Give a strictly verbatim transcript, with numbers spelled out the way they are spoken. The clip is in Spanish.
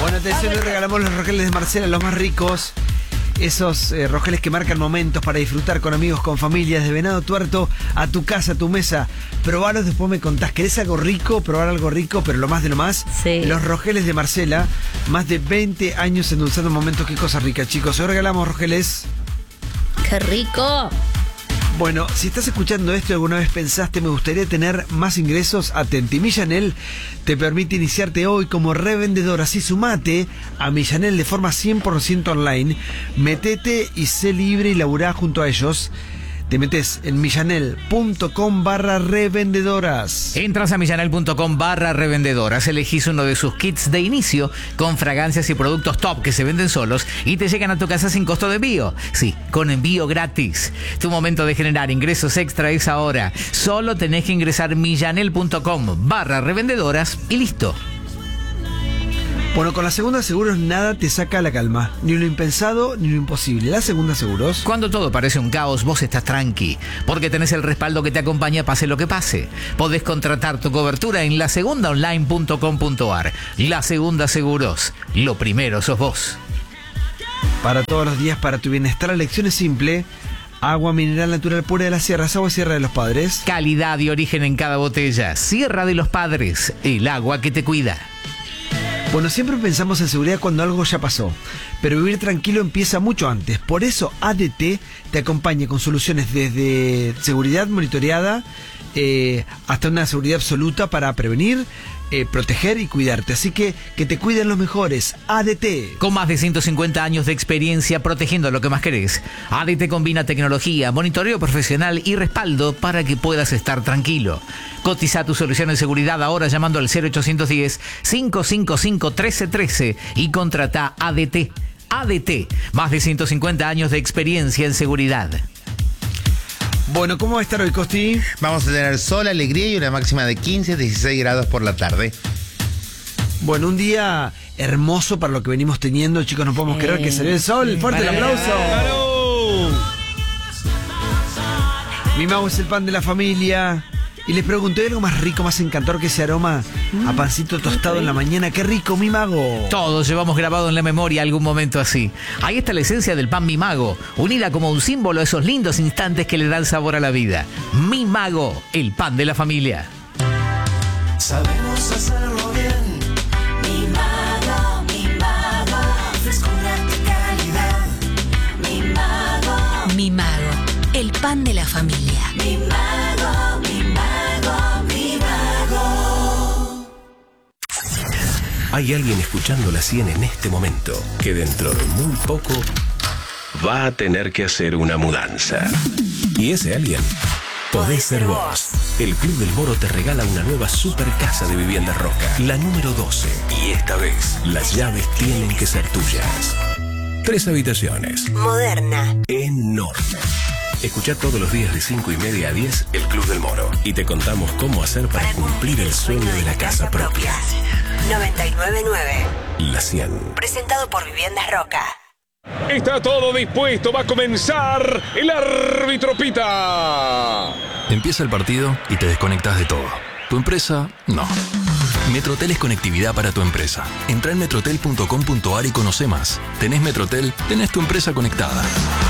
Bueno, atención, le regalamos los rogeles de Marcela, los más ricos. Esos eh, rogeles que marcan momentos para disfrutar con amigos, con familias, de Venado Tuerto a tu casa, a tu mesa. Probalos, después me contás. ¿Querés algo rico? Probar algo rico, pero lo más de lo más. Sí. Los rogeles de Marcela, más de veinte años endulzando momentos. Qué cosa rica, chicos. Hoy regalamos rogeles. ¡Qué rico! Bueno, si estás escuchando esto y alguna vez pensaste me gustaría tener más ingresos, atenti. Millanel te permite iniciarte hoy como revendedor. Así sumate a Millanel de forma cien por ciento online. Metete y sé libre y laburá junto a ellos. Te metes en millanel.com barra revendedoras. Entras a millanel.com barra revendedoras, elegís uno de sus kits de inicio con fragancias y productos top que se venden solos y te llegan a tu casa sin costo de envío. Sí, con envío gratis. Tu momento de generar ingresos extra es ahora. Solo tenés que ingresar millanel.com barra revendedoras y listo. Bueno, con la Segunda Seguros nada te saca la calma. Ni lo impensado, ni lo imposible. La Segunda Seguros. Cuando todo parece un caos, vos estás tranqui, porque tenés el respaldo que te acompaña pase lo que pase. Podés contratar tu cobertura en la segunda online punto com punto ar. La Segunda Seguros. Lo primero sos vos. Para todos los días, para tu bienestar, la elección es simple. Agua mineral natural pura de las sierras, agua Sierra de los Padres. Calidad y origen en cada botella. Sierra de los Padres, el agua que te cuida. Bueno, siempre pensamos en seguridad cuando algo ya pasó, pero vivir tranquilo empieza mucho antes. Por eso A D T te acompaña con soluciones desde seguridad monitoreada eh, hasta una seguridad absoluta para prevenir, eh, proteger y cuidarte. Así que que te cuiden los mejores. A D T. Con más de ciento cincuenta años de experiencia protegiendo lo que más querés. A D T combina tecnología, monitoreo profesional y respaldo para que puedas estar tranquilo. Cotiza tu solución de seguridad ahora llamando al cero ochocientos diez, cinco cinco cinco, trece trece y contrata A D T. A D T, más de ciento cincuenta años de experiencia en seguridad. Bueno, ¿cómo va a estar hoy, Costi? Vamos a tener sol, alegría y una máxima de quince a dieciséis grados por la tarde. Bueno, un día hermoso para lo que venimos teniendo, chicos, no podemos creer que salió el sol. ¡Fuerte el aplauso! Mi mago es el pan de la familia. Y les pregunté, ¿hay algo más rico, más encantador que ese aroma a pancito tostado en la mañana? ¡Qué rico, mi mago! Todos llevamos grabado en la memoria algún momento así. Ahí está la esencia del pan Mi Mago, unida como un símbolo a esos lindos instantes que le dan sabor a la vida. Mi Mago, el pan de la familia. Sabemos hacerlo bien. Mi Mago, Mi Mago, frescura de calidad. Mi Mago, Mi Mago, el pan de la familia. Mi Mago, Mi Mago, Mi Mago. Hay alguien escuchando la cien en este momento que dentro de muy poco va a tener que hacer una mudanza. Y ese alguien podés ser vos. El Club del Moro te regala una nueva super casa de Viviendas Roca, la número doce. Y esta vez las llaves tienen que ser tuyas. Tres habitaciones. Moderna. Enorme. Escuchá todos los días de cinco y media a diez el Club del Moro y te contamos cómo hacer para cumplir el sueño de la casa propia. noventa y nueve punto nueve. La cien. Presentado por Viviendas Roca. Está todo dispuesto, va a comenzar el árbitro pita. Empieza el partido y te desconectas de todo. ¿Tu empresa? No. Metrotel es conectividad para tu empresa. Entrá en metrotel punto com punto ar y conoce más. ¿Tenés Metrotel? Tenés tu empresa conectada.